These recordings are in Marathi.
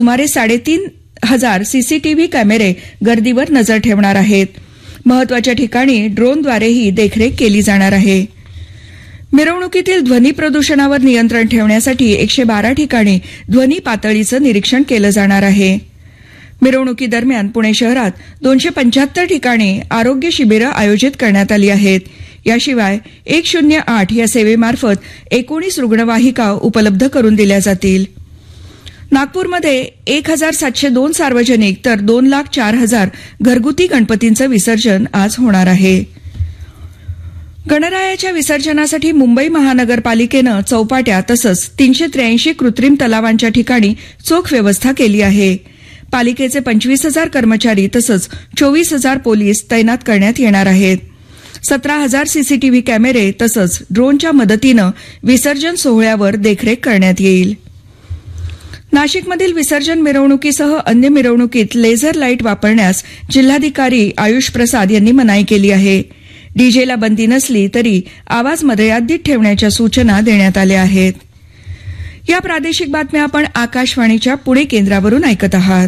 सुमारे 3,500 सीसीटीव्ही कॅमेरे गर्दीवर नजर ठेवणार आहेत. महत्वाच्या ठिकाणी ड्रोनद्वारेही देखरेख केली जाणार आहे. मिरवणुकीतील ध्वनी प्रदूषणावर नियंत्रण ठेवण्यासाठी 112 ठिकाणी ध्वनी पातळीचं निरीक्षण केलं जाणार आहे. मिरवणुकीदरम्यान पुणे शहरात 275 ठिकाणी आरोग्य शिबिरं आयोजित करण्यात आली आहेत. याशिवाय 108 या सेवेमार्फत 19 रुग्णवाहिका उपलब्ध करून दिल्या जातील. नागपूरमध्ये 1,702 सार्वजनिक तर 2,04,000 घरगुती गणपतींचं विसर्जन आज होणार आहे. गणरायाच्या विसर्जनासाठी मुंबई महानगरपालिकेनं चौपाट्या तसंच 383 कृत्रिम तलावांच्या ठिकाणी चोख व्यवस्था केली आहे. पालिकेचे 25,000 कर्मचारी तसंच 24,000 पोलीस तैनात करण्यात येणार आहेत. 17,000 सीसीटीव्ही कॅमेरे तसंच ड्रोनच्या मदतीनं विसर्जन सोहळ्यावर देखरेख करण्यात येईल. नाशिकमधील विसर्जन मिरवणुकीसह अन्य मिरवणुकीत लेझर लाईट वापरण्यास जिल्हाधिकारी आयुष प्रसाद यांनी मनाई केली आहे. डीजेला बंदी नसली तरी आवाज मर्यादित ठेवण्याच्या सूचना देण्यात आल्या आहेत. या प्रादेशिक बातम्या आपण आकाशवाणीच्या पुणे केंद्रावरून ऐकत आहात.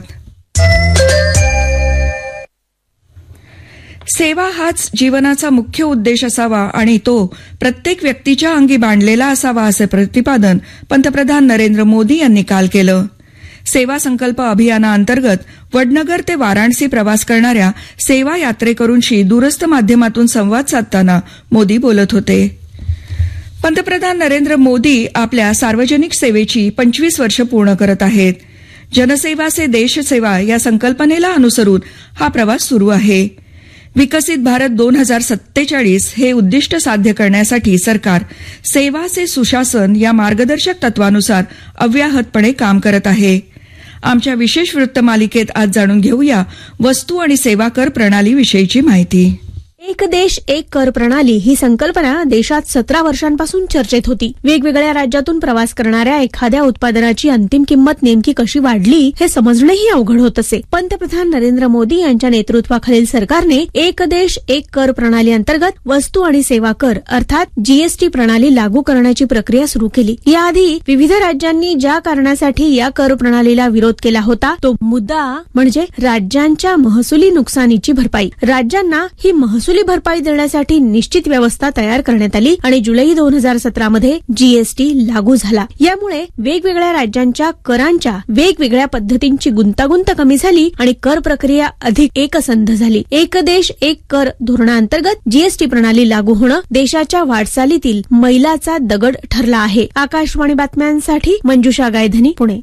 सेवा हाच जीवनाचा मुख्य उद्देश असावा आणि तो प्रत्येक व्यक्तीच्या अंगी बांधलेला असावा असं प्रतिपादन पंतप्रधान नरेंद्र मोदी यांनी काल केलं. सेवा संकल्प अभियानाअंतर्गत वडनगर ते वाराणसी प्रवास करणाऱ्या सेवा यात्रेकरूंशी दूरस्थ माध्यमातून संवाद साधताना मोदी बोलत होते. पंतप्रधान नरेंद्र मोदी आपल्या सार्वजनिक सेवेची 25 वर्ष पूर्ण करत आहेत. जनसेवा से देश सेवा या संकल्पनेला अनुसरून हा प्रवास सुरू आहे. विकसित भारत 2047 हे उद्दिष्ट साध्य करण्यासाठी सरकार सेवा से सुशासन या मार्गदर्शक तत्वानुसार अव्याहतपणे काम करत आहे. आमच्या विशेष वृत्तमालिकेत आज जाणून घेऊया वस्तू आणि सेवा कर प्रणालीविषयीची माहिती. एक देश एक कर प्रणाली ही संकल्पना देशात 17 वर्षांपासून चर्चेत होती. वेगवेगळ्या राज्यातून प्रवास करणाऱ्या एखाद्या उत्पादनाची अंतिम किंमत नेमकी कशी वाढली हे समजणंही अवघड होत असे. पंतप्रधान नरेंद्र मोदी यांच्या नेतृत्वाखालील सरकारने एक देश एक कर प्रणाली अंतर्गत वस्तू आणि सेवा कर अर्थात जीएसटी प्रणाली लागू करण्याची प्रक्रिया सुरू केली. याआधी विविध राज्यांनी ज्या कारणासाठी या कर प्रणालीला विरोध केला होता तो मुद्दा म्हणजे राज्यांच्या महसुली नुकसानीची भरपाई. राज्यांना ही महसुली भरपाई देण्यासाठी निश्चित व्यवस्था तयार करण्यात आली आणि जुलै 2017 मध्ये जीएसटी लागू झाला. यामुळे वेगवेगळ्या राज्यांच्या करांच्या वेगवेगळ्या पद्धतींची गुंतागुंत कमी झाली आणि कर प्रक्रिया अधिक एकसंध झाली. एक देश एक कर धोरणाअंतर्गत जीएसटी प्रणाली लागू होणं देशाच्या वाटचालीतील मैलाचा दगड ठरला आहे. आकाशवाणी बातम्यांसाठी मंजुषा गायधनी, पुणे.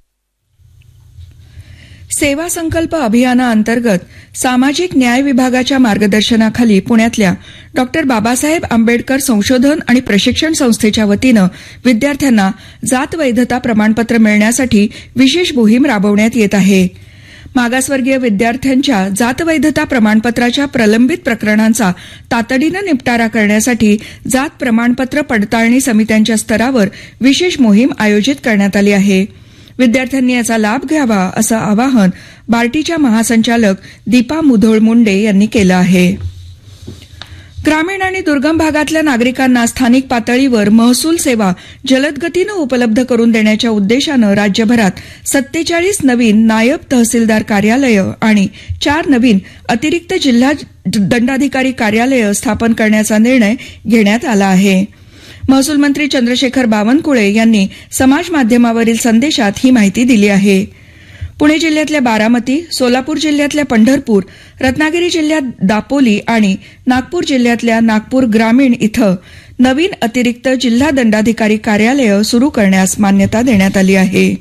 सेवा संकल्प अभियानाअंतर्गत सामाजिक न्याय विभागाच्या मार्गदर्शनाखाली पुण्यातल्या डॉ. बाबासाहेब आंबेडकर संशोधन आणि प्रशिक्षण संस्थेच्या वतीनं विद्यार्थ्यांना जात वैधता प्रमाणपत्र मिळण्यासाठी विशेष मोहीम राबवण्यात येत आहे. मागासवर्गीय विद्यार्थ्यांच्या जात वैधता प्रमाणपत्राच्या प्रलंबित प्रकरणांचा तातडीनं निपटारा करण्यासाठी जात प्रमाणपत्र पडताळणी समित्यांच्या स्तरावर विशेष मोहीम आयोजित करण्यात आली आहे. विद्यार्थ्यांनी याचा लाभ घ्यावा असं आवाहन बार्टीच्या महासंचालक दीपा मुधोळ मुंडे यांनी केलं आहे. ग्रामीण आणि दुर्गम भागातल्या नागरिकांना स्थानिक पातळीवर महसूल सेवा जलद गतीनं उपलब्ध करून देण्याच्या उद्देशानं राज्यभरात 47 नवीन नायब तहसीलदार कार्यालयं आणि 4 नवीन अतिरिक्त जिल्हा दंडाधिकारी कार्यालयं स्थापन करण्याचा निर्णय घेण्यात आला आहे. महसूल मंत्री चंद्रशेखर बावनकुळे यांनी समाज माध्यमावरील संदेशात ही माहिती दिली आहे. पुणे जिल्ह्यातल्या बारामती, सोलापूर जिल्ह्यातल्या पंढरपूर, रत्नागिरी जिल्ह्यात दापोली आणि नागपूर जिल्ह्यातल्या नागपूर ग्रामीण इथं नवीन अतिरिक्त जिल्हा दंडाधिकारी कार्यालयं सुरू करण्यास मान्यता देण्यात आली आहे.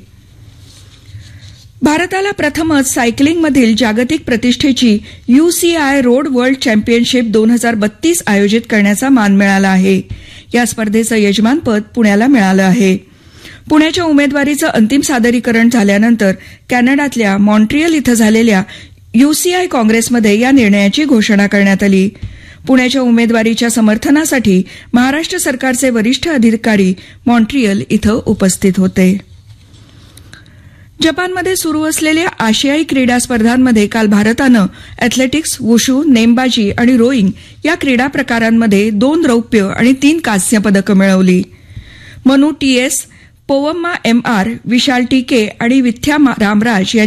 भारताला प्रथमच सायकलिंगमधील जागतिक प्रतिष्ठेची UCI रोड वर्ल्ड चॅम्पियनशिप 2032 आयोजित करण्याचा मान मिळाला आहे. या स्पर्धेचं यजमानपद पुण्याला मिळालं आहे. पुण्याच्या उमेदवारीचं अंतिम सादरीकरण झाल्यानंतर कॅनडातल्या मॉन्ट्रियल इथं झालेल्या UCI काँग्रेसमध्ये या निर्णयाची घोषणा करण्यात आली. पुण्याच्या उमेदवारीच्या समर्थनासाठी महाराष्ट्र सरकारचे वरिष्ठ अधिकारी मॉन्ट्रियल इथं उपस्थित होते. जपानमध्ये सुरू असलेल्या आशियाई क्रीडा स्पर्धांमध्ये काल भारतानं अॅथलेटिक्स, वुशू, नेमबाजी आणि रोईंग या क्रीडा प्रकारांमध्ये 2 रौप्य आणि 3 कांस्य पदकं मिळवली. मनू TS, पोवम्मा MR, विशाल TK आणि विथ्या रामराज यांनी